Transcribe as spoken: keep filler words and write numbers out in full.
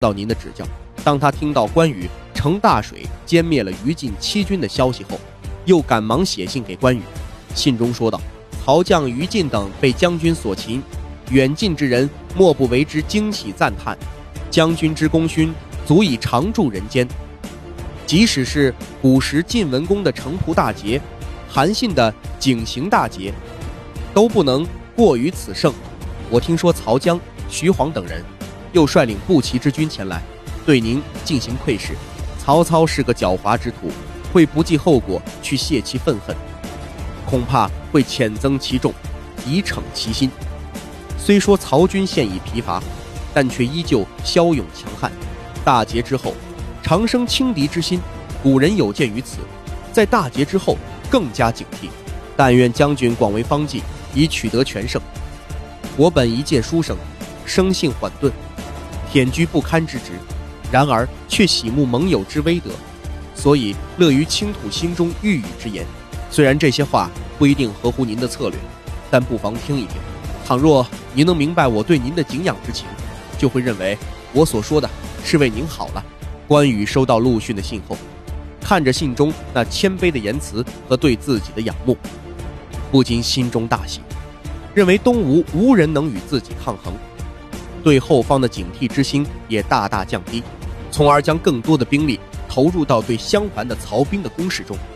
到您的指教。当他听到关羽乘大水歼灭了于禁七军的消息后，又赶忙写信给关羽，信中说道：曹将于禁等被将军所擒，远近之人莫不为之惊喜赞叹，将军之功勋足以常驻人间。即使是古时晋文公的城濮大捷，韩信的井陉大捷，都不能过于此胜。我听说曹姜、徐晃等人又率领步骑之军前来，对您进行窥视。曹操是个狡猾之徒，会不计后果去泄其愤恨，恐怕会谴增其众，以惩其心。虽说曹军现已疲乏，但却依旧骁勇强悍。大捷之后，常生轻敌之心，古人有鉴于此，在大捷之后更加警惕。但愿将军广为方剂，以取得全胜。我本一介书生，生性缓钝，忝居不堪之职，然而却喜慕盟友之威德，所以乐于倾吐心中郁郁之言。虽然这些话不一定合乎您的策略，但不妨听一听。倘若您能明白我对您的敬仰之情，就会认为我所说的是为您好了。关羽收到陆逊的信后，看着信中那谦卑的言辞和对自己的仰慕，不禁心中大喜，认为东吴无人能与自己抗衡，对后方的警惕之心也大大降低，从而将更多的兵力投入到对襄樊的曹兵的攻势中。